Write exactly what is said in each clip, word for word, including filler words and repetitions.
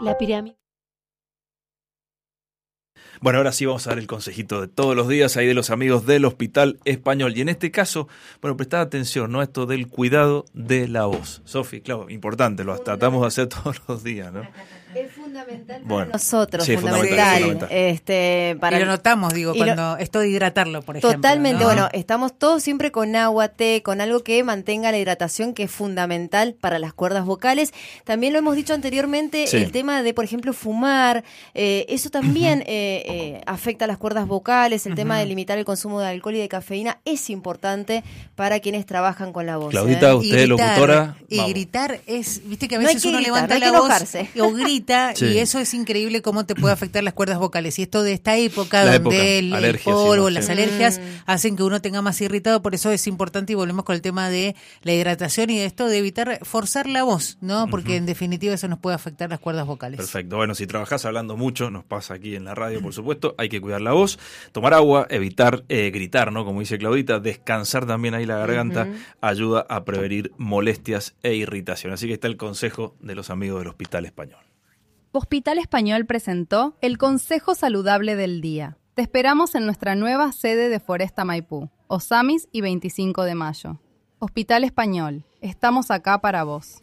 La pirámide. Bueno, ahora sí vamos a dar el consejito de todos los días ahí de los amigos del Hospital Español. Y en este caso, bueno, prestad atención, ¿no? Esto del cuidado de la voz. Sofi, claro, importante, lo tratamos de hacer todos los días, ¿no? Es fundamental para Bueno, nosotros, sí, fundamental. fundamental, fundamental. Este, para y lo notamos, digo, y cuando lo, esto de hidratarlo, por ejemplo. Totalmente, ¿no? bueno, estamos todos siempre con agua, té, con algo que mantenga la hidratación, que es fundamental para las cuerdas vocales. También lo hemos dicho anteriormente, sí. el tema de, por ejemplo, fumar, eh, eso también uh-huh. eh, eh, afecta a las cuerdas vocales, el uh-huh. tema de limitar el consumo de alcohol y de cafeína es importante para quienes trabajan con la voz. Claudita, ¿eh? usted, y gritar, locutora. Y vamos. gritar es, viste que a No hay veces que uno gritar, levanta no hay la que voz enojarse. o grita Sí. y eso es increíble cómo te puede afectar las cuerdas vocales. Y esto de esta época La donde época, el, el alergias, polvo, sí, las sí. alergias Mm. hacen que uno tenga más irritado, por eso es importante y volvemos con el tema de la hidratación y de esto de evitar forzar la voz, ¿no? Porque uh-huh. en definitiva eso nos puede afectar las cuerdas vocales. Perfecto, bueno, si trabajás hablando mucho, nos pasa aquí en la radio, por supuesto, hay que cuidar la voz, tomar agua, evitar eh, gritar, ¿no? Como dice Claudita, descansar también ahí la garganta, uh-huh. ayuda a prevenir molestias e irritación. Así que está el consejo de los amigos del Hospital Español. Hospital Español presentó el Consejo Saludable del Día. Te esperamos en nuestra nueva sede de Foresta Maipú, Osamis y veinticinco de mayo. Hospital Español, estamos acá para vos.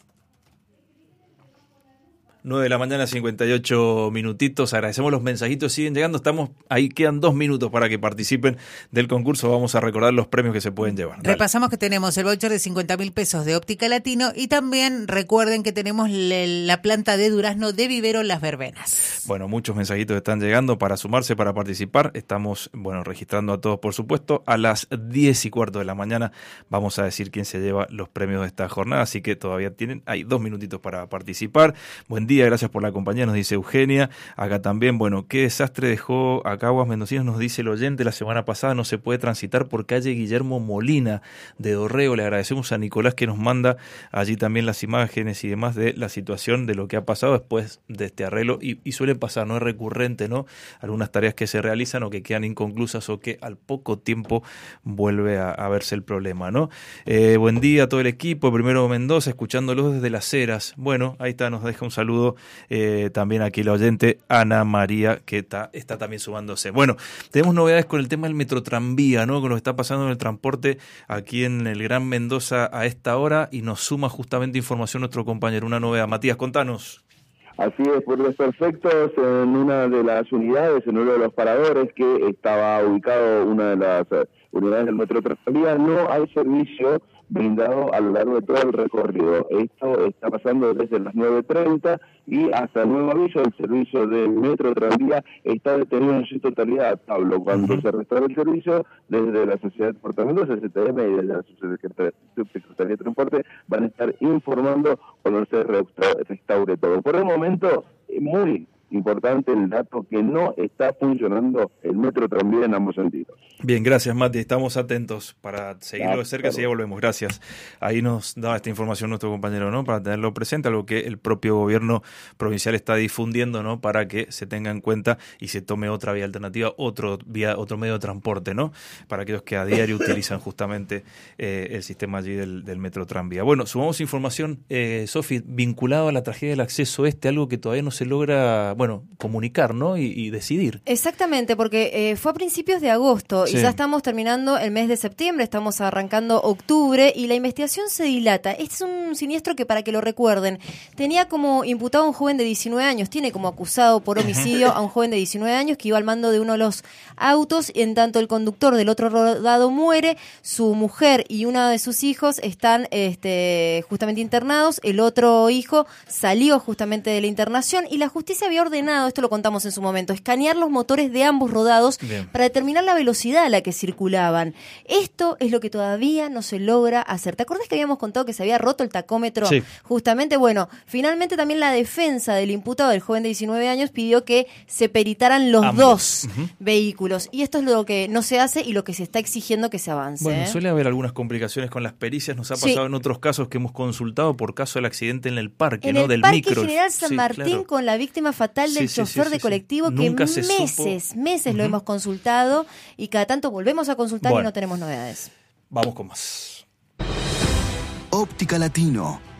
nueve de la mañana, cincuenta y ocho minutitos. Agradecemos los mensajitos, siguen llegando. Estamos ahí, quedan dos minutos para que participen del concurso. Vamos a recordar los premios que se pueden llevar. Dale. Repasamos que tenemos el voucher de cincuenta mil pesos de Óptica Latino y también recuerden que tenemos le, la planta de durazno de Vivero Las Verbenas. Bueno, muchos mensajitos están llegando para sumarse, para participar. Estamos, bueno, registrando a todos, por supuesto. A las diez y cuarto de la mañana vamos a decir quién se lleva los premios de esta jornada. Así que todavía tienen, hay dos minutitos para participar. Buen día. Gracias por la compañía, nos dice Eugenia. Acá también, bueno, qué desastre dejó a Caguas Mendocinos, nos dice el oyente. La semana pasada no se puede transitar por calle Guillermo Molina de Dorrego. Le agradecemos a Nicolás que nos manda allí también las imágenes y demás de la situación de lo que ha pasado después de este arreglo. Y, y suele pasar, no es recurrente, ¿no? Algunas tareas que se realizan o que quedan inconclusas o que al poco tiempo vuelve a, a verse el problema, ¿no? Eh, buen día a todo el equipo. Primero Mendoza, escuchándolos desde Las Heras. Bueno, ahí está, nos deja un saludo. Eh, también aquí la oyente Ana María que está, está también sumándose. Bueno, tenemos novedades con el tema del Metrotranvía, ¿no? Con lo que está pasando en el transporte aquí en el Gran Mendoza a esta hora y nos suma justamente información nuestro compañero, una novedad. Matías, contanos. Así es, por los perfectos, en una de las unidades, en uno de los paradores que estaba ubicado una de las uh, unidades del Metrotranvía, no hay servicio brindado a lo largo de todo el recorrido. Esto está pasando desde las nueve treinta y hasta nuevo aviso, el servicio del Metro Tranvía está detenido en su totalidad, Pablo. Cuando uh-huh. se restaure el servicio, desde la Sociedad de Transporte S T M y desde la Subsecretaría de Transporte van a estar informando cuando se restaure todo. Por el momento, muy importante el dato que no está funcionando el Metro Tranvía en ambos sentidos. Bien, gracias Mati, estamos atentos para seguirlo de cerca, claro. si ya volvemos, gracias. Ahí nos daba esta información nuestro compañero, ¿no? Para tenerlo presente, algo que el propio gobierno provincial está difundiendo, ¿no? Para que se tenga en cuenta y se tome otra vía alternativa, otro vía, otro medio de transporte, ¿no? Para aquellos que a diario utilizan justamente eh, el sistema allí del, del Metro Tranvía. Bueno, sumamos información, eh, Sofi, vinculado a la tragedia del acceso este, algo que todavía no se logra, bueno, comunicar, ¿no? Y, y decidir. Exactamente, porque eh, fue a principios de agosto sí. y ya estamos terminando el mes de septiembre, estamos arrancando octubre y la investigación se dilata. Este es un siniestro que, para que lo recuerden, tenía como imputado a un joven de diecinueve años, tiene como acusado por homicidio a un joven de diecinueve años que iba al mando de uno de los autos, en tanto el conductor del otro rodado muere, su mujer y uno de sus hijos están este, justamente internados, el otro hijo salió justamente de la internación y la justicia había ordenado, esto lo contamos en su momento, escanear los motores de ambos rodados Bien. para determinar la velocidad a la que circulaban. Esto es lo que todavía no se logra hacer. ¿Te acordás que habíamos contado que se había roto el tacómetro? Sí. Justamente, bueno, finalmente también la defensa del imputado, del joven de diecinueve años, pidió que se peritaran los Ambos. dos uh-huh. vehículos. Y esto es lo que no se hace y lo que se está exigiendo que se avance. Bueno, ¿eh? suele haber algunas complicaciones con las pericias. Nos ha pasado sí. en otros casos que hemos consultado por caso del accidente en el parque, en ¿no? el del Parque micro. General San sí, Martín claro. con la víctima fatal del sí, chofer sí, sí, de sí, colectivo sí. que Nunca se meses, supo. meses uh-huh. lo hemos consultado y cada tanto volvemos a consultar bueno, y no tenemos novedades. Vamos con más. Óptica Latino.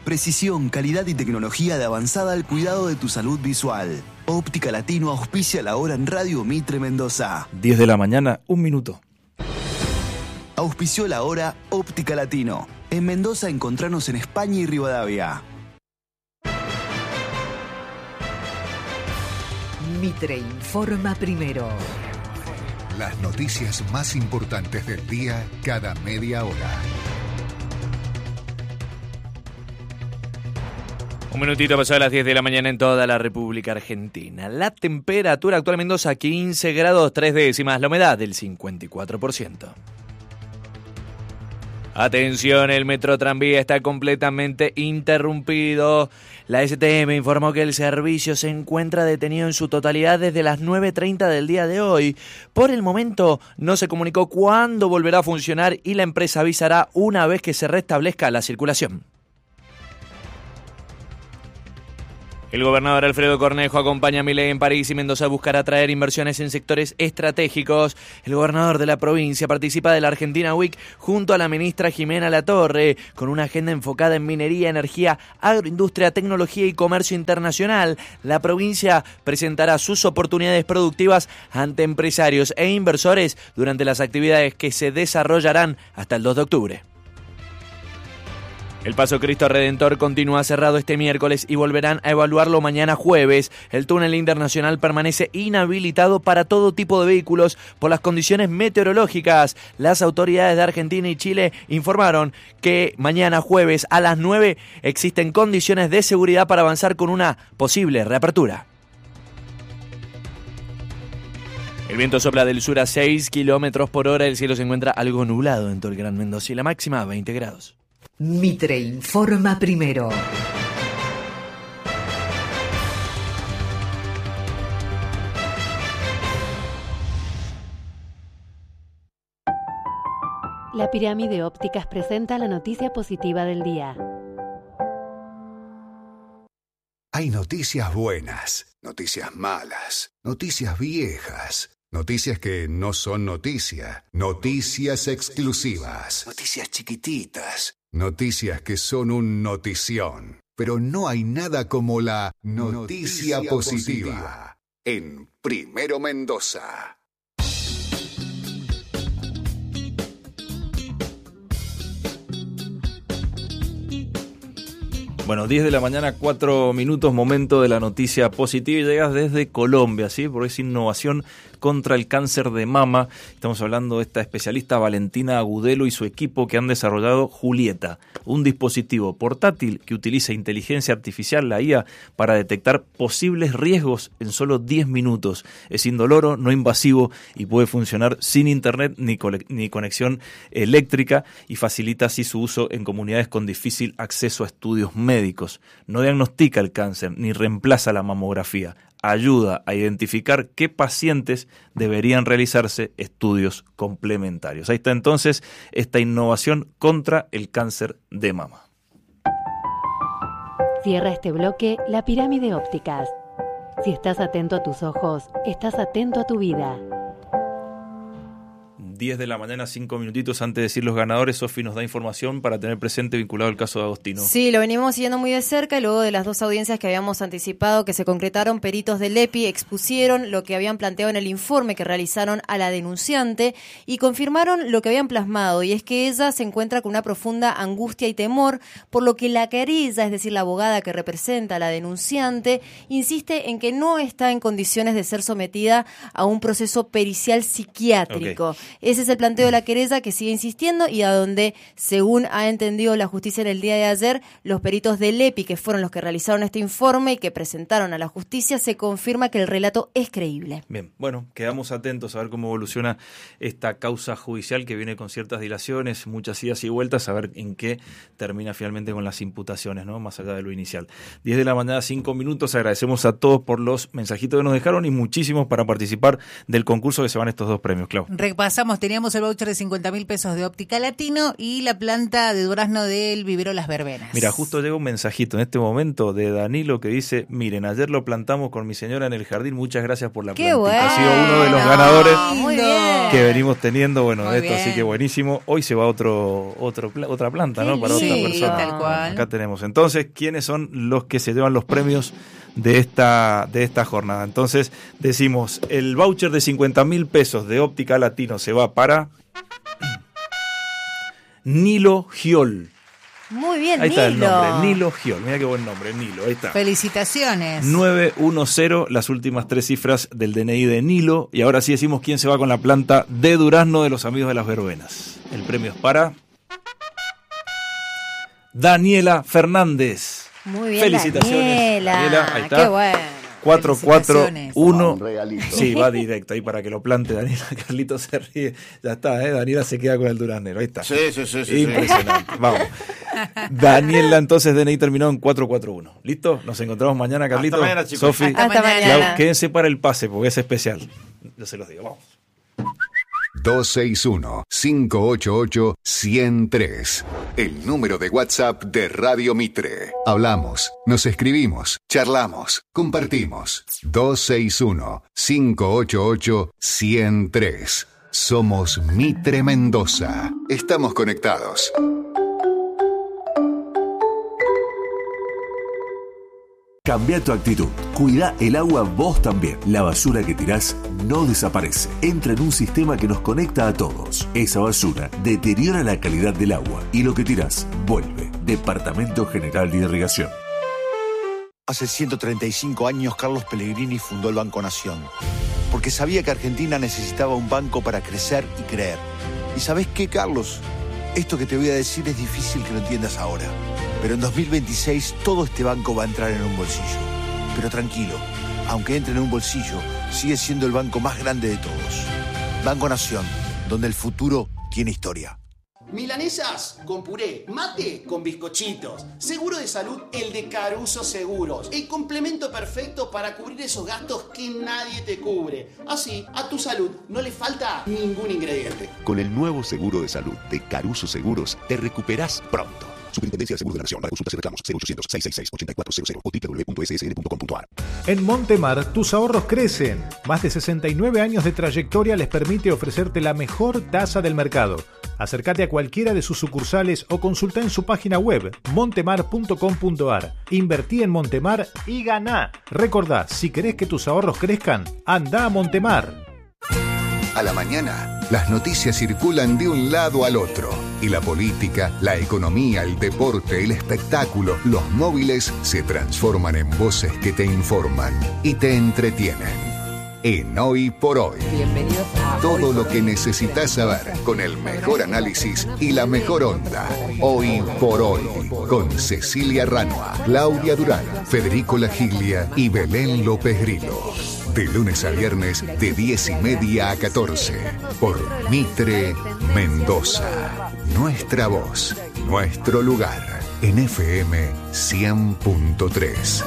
Precisión, calidad y tecnología de avanzada al cuidado de tu salud visual. Óptica Latino auspicia la hora en Radio Mitre Mendoza. diez de la mañana, un minuto. Auspició la hora Óptica Latino. En Mendoza encontranos en España y Rivadavia. Mitre informa primero. Las noticias más importantes del día cada media hora. Un minutito pasó a las diez de la mañana en toda la República Argentina. La temperatura actual en Mendoza quince grados tres décimas, la humedad del cincuenta y cuatro por ciento. Atención, el metro tranvía está completamente interrumpido. La S T M informó que el servicio se encuentra detenido en su totalidad desde las nueve treinta del día de hoy. Por el momento no se comunicó cuándo volverá a funcionar y la empresa avisará una vez que se restablezca la circulación. El gobernador Alfredo Cornejo acompaña a Milei en París y Mendoza buscará atraer inversiones en sectores estratégicos. El gobernador de la provincia participa de la Argentina Week junto a la ministra Jimena Latorre, con una agenda enfocada en minería, energía, agroindustria, tecnología y comercio internacional. La provincia presentará sus oportunidades productivas ante empresarios e inversores durante las actividades que se desarrollarán hasta el dos de octubre. El Paso Cristo Redentor continúa cerrado este miércoles y volverán a evaluarlo mañana jueves. El túnel internacional permanece inhabilitado para todo tipo de vehículos por las condiciones meteorológicas. Las autoridades de Argentina y Chile informaron que mañana jueves a las nueve existen condiciones de seguridad para avanzar con una posible reapertura. El viento sopla del sur a seis kilómetros por hora. El cielo se encuentra algo nublado en todo el Gran Mendoza y la máxima a veinte grados. Mitre informa primero. La Pirámide Ópticas presenta la noticia positiva del día. Hay noticias buenas, noticias malas, noticias viejas, noticias que no son noticia, noticias exclusivas, noticias chiquititas. Noticias que son un notición, pero no hay nada como la noticia, noticia positiva. positiva en Primero Mendoza. Bueno, diez de la mañana, cuatro minutos, momento de la noticia positiva y llegas desde Colombia, ¿sí? Porque es innovación contra el cáncer de mama. Estamos hablando de esta especialista Valentina Agudelo y su equipo que han desarrollado Julieta, un dispositivo portátil que utiliza inteligencia artificial, la I A, para detectar posibles riesgos en solo diez minutos. Es indoloro, no invasivo y puede funcionar sin internet ni, cole- ni conexión eléctrica y facilita así su uso en comunidades con difícil acceso a estudios médicos. No diagnostica el cáncer ni reemplaza la mamografía. Ayuda a identificar qué pacientes deberían realizarse estudios complementarios. Ahí está entonces esta innovación contra el cáncer de mama. Cierra este bloque La Pirámide Ópticas. Si estás atento a tus ojos, estás atento a tu vida. diez de la mañana, cinco minutitos antes de decir los ganadores. Sofi nos da información para tener presente vinculado al caso de Agostino. Sí, lo venimos siguiendo muy de cerca y luego de las dos audiencias que habíamos anticipado que se concretaron, peritos del E P I expusieron lo que habían planteado en el informe que realizaron a la denunciante y confirmaron lo que habían plasmado, y es que ella se encuentra con una profunda angustia y temor, por lo que la querella, es decir, la abogada que representa a la denunciante, insiste en que no está en condiciones de ser sometida a un proceso pericial psiquiátrico. Okay. Ese es el planteo de la querella, que sigue insistiendo y a donde, según ha entendido la justicia en el día de ayer, los peritos del E P I, que fueron los que realizaron este informe y que presentaron a la justicia, se confirma que el relato es creíble. Bien, bueno, quedamos atentos a ver cómo evoluciona esta causa judicial que viene con ciertas dilaciones, muchas idas y vueltas, a ver en qué termina finalmente con las imputaciones, ¿no? Más allá de lo inicial. diez de la mañana, cinco minutos. Agradecemos a todos por los mensajitos que nos dejaron y muchísimos para participar del concurso que se van estos dos premios, Clau. Repasamos teníamos el voucher de cincuenta mil pesos de Óptica Latino y la planta de durazno del vivero Las Verbenas. Mira, justo llega un mensajito en este momento de Danilo que dice, miren, ayer lo plantamos con mi señora en el jardín, muchas gracias por la plantita. Bueno. Ha sido uno de los ganadores Muy bien. que venimos teniendo, bueno, Muy de esto, bien. así que buenísimo. Hoy se va otro, otro otra planta, Qué ¿no? Para lindo. otra persona. Sí, tal cual. Acá tenemos. Entonces, ¿quiénes son los que se llevan los premios de esta, de esta jornada? Entonces, decimos, el voucher de cincuenta mil pesos de Óptica Latino se va para Nilo Giol. Muy bien, Ahí está Nilo. el nombre, Nilo Giol. Mira qué buen nombre, Nilo, ahí está. Felicitaciones. nueve uno cero, las últimas tres cifras del D N I de Nilo. Y ahora sí decimos quién se va con la planta de durazno de los amigos de las verbenas. El premio es para Daniela Fernández. Muy bien, Felicitaciones, Daniela. Daniela, ahí está. Qué bueno. cuatro cuatro uno. Un regalito. Sí, va directo ahí para que lo plante Daniela. Carlito se ríe. Ya está, ¿eh? Daniela se queda con el duraznero. Ahí está. Sí, sí, sí, sí. Impresionante. Vamos. Daniela, entonces, D N I terminó en cuatro cuatro uno. ¿Listo? Nos encontramos mañana, Carlito. Hasta mañana, chicos. Sofi. Hasta Hasta mañana. mañana. Quédense para el pase porque es especial. Yo se los digo. Vamos. dos seis uno, cinco ocho ocho, uno cero tres. El número de WhatsApp de Radio Mitre. Hablamos, nos escribimos, charlamos, compartimos. dos seis uno, cinco ocho ocho, uno cero tres. Somos Mitre Mendoza. Estamos conectados. Cambia tu actitud. Cuida el agua vos también. La basura que tirás no desaparece. Entra en un sistema que nos conecta a todos. Esa basura deteriora la calidad del agua y lo que tirás vuelve. Departamento General de Irrigación. Hace ciento treinta y cinco años Carlos Pellegrini fundó el Banco Nación, porque sabía que Argentina necesitaba un banco para crecer y creer. ¿Y sabés qué, Carlos? Esto que te voy a decir es difícil que lo entiendas ahora, pero en dos mil veintiséis todo este banco va a entrar en un bolsillo. Pero tranquilo, aunque entre en un bolsillo, sigue siendo el banco más grande de todos. Banco Nación, donde el futuro tiene historia. Milanesas con puré, mate con bizcochitos, seguro de salud el de Caruso Seguros, el complemento perfecto para cubrir esos gastos que nadie te cubre. Así, a tu salud no le falta ningún ingrediente. Con el nuevo seguro de salud de Caruso Seguros, te recuperás pronto. Superintendencia de Seguros de la Nación. Para consultas y reclamos cero ochocientos, seiscientos sesenta y seis, ochenta y cuatro cero cero o doble u doble u doble u punto s s n punto com punto a r. En Montemar, tus ahorros crecen. Más de sesenta y nueve años de trayectoria les permite ofrecerte la mejor tasa del mercado. Acércate a cualquiera de sus sucursales o consulta en su página web montemar punto com punto a r. Invertí en Montemar y ganá. Recordá, si querés que tus ahorros crezcan, anda a Montemar. A la mañana, las noticias circulan de un lado al otro. Y la política, la economía, el deporte, el espectáculo, los móviles se transforman en voces que te informan y te entretienen. En Hoy por Hoy. Bienvenidos a Todo lo que necesitas saber con el mejor análisis y la mejor onda. Hoy por Hoy. Con Cecilia Ranua, Claudia Durán, Federico Lagiglia y Belén López Grillo. De lunes a viernes de diez y media a catorce. Por Mitre Mendoza. Nuestra voz, nuestro lugar. En F M cien punto tres.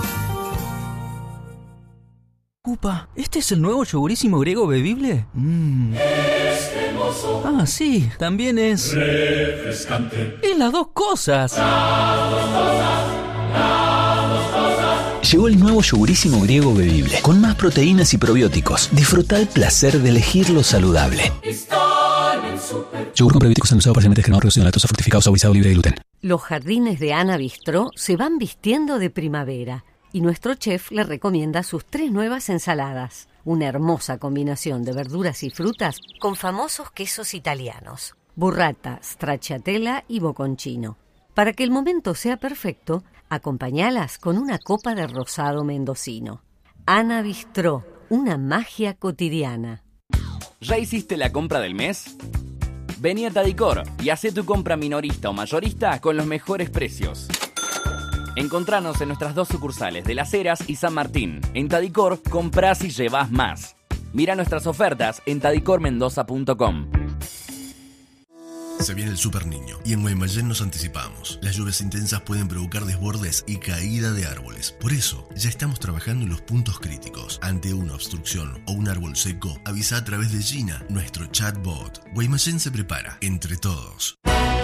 Upa, ¿este es el nuevo yogurísimo griego bebible? Mm. Ah, sí, también es... refrescante. Es las dos cosas. Las dos cosas, las dos cosas. Llegó el nuevo yogurísimo griego bebible, con más proteínas y probióticos. Disfruta el placer de elegir lo saludable. Yogur con probióticos endulzado parcialmente descremado, reducido en lactosa, fructificado, suavizado, libre de gluten. Los jardines de Ana Bistró se van vistiendo de primavera. Y nuestro chef le recomienda sus tres nuevas ensaladas. Una hermosa combinación de verduras y frutas con famosos quesos italianos. Burrata, stracciatella y bocconcino. Para que el momento sea perfecto, acompáñalas con una copa de rosado mendocino. Ana Bistró, una magia cotidiana. ¿Ya hiciste la compra del mes? Vení a Tadicor y hacé tu compra minorista o mayorista con los mejores precios. Encontranos en nuestras dos sucursales de Las Heras y San Martín. En Tadicor, comprás y llevás más. Mira nuestras ofertas en tadicor mendoza punto com. Se viene el Super Niño y en Guaymallén nos anticipamos. Las lluvias intensas pueden provocar desbordes y caída de árboles. Por eso, ya estamos trabajando en los puntos críticos. Ante una obstrucción o un árbol seco, avisa a través de Gina, nuestro chatbot. Guaymallén se prepara, entre todos.